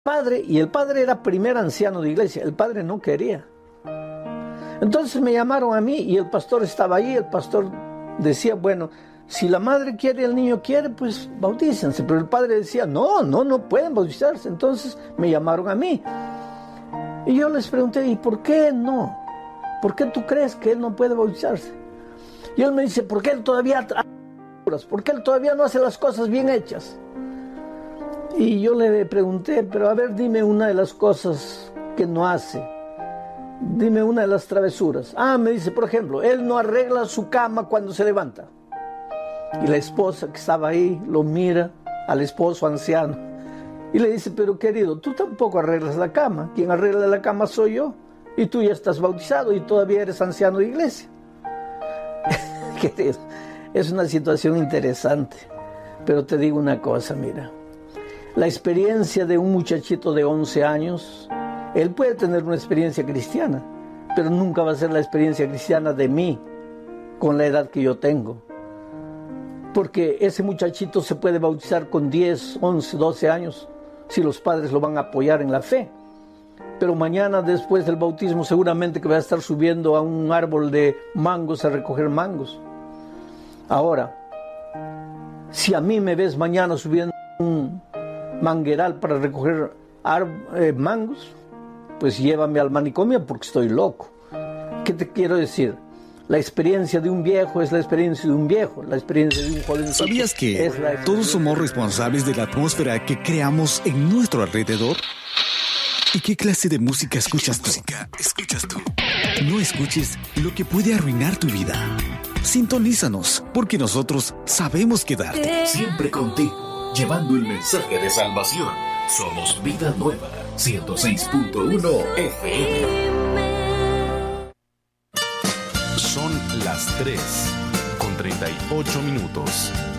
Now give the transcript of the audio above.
padre, y el padre era primer anciano de iglesia, el padre no quería. Entonces me llamaron a mí y el pastor estaba ahí. El pastor decía, bueno, si la madre quiere y el niño quiere, pues bautícense. Pero el padre decía, no pueden bautizarse. Entonces me llamaron a mí. Y yo les pregunté, ¿y por qué no? ¿Por qué tú crees que él no puede bautizarse? Y él me dice, porque él todavía no hace las cosas bien hechas. Y yo le pregunté, pero a ver, dime una de las cosas que no hace. Dime una de las travesuras. Me dice, por ejemplo, él no arregla su cama cuando se levanta. Y la esposa que estaba ahí lo mira al esposo anciano y le dice, pero querido, tú tampoco arreglas la cama. Quien arregla la cama soy yo. Y tú ya estás bautizado y todavía eres anciano de iglesia. Es una situación interesante. Pero te digo una cosa, mira. La experiencia de un muchachito de 11 años, él puede tener una experiencia cristiana, pero nunca va a ser la experiencia cristiana de mí, con la edad que yo tengo. Porque ese muchachito se puede bautizar con 10, 11, 12 años, si los padres lo van a apoyar en la fe. Pero mañana, después del bautismo, seguramente que va a estar subiendo a un árbol de mangos a recoger mangos. Ahora, si a mí me ves mañana subiendo un mangueral para recoger mangos, pues llévame al manicomio porque estoy loco. ¿Qué te quiero decir? La experiencia de un viejo es la experiencia de un viejo. La experiencia de un joven. ¿Sabías que todos somos responsables de la atmósfera que creamos en nuestro alrededor? ¿Y qué clase de música escuchas tú? No escuches lo que puede arruinar tu vida. Sintonízanos, porque nosotros sabemos quedarte. Siempre contigo, llevando el mensaje de salvación. Somos Vida Nueva, 106.1 FM. Son las 3:38.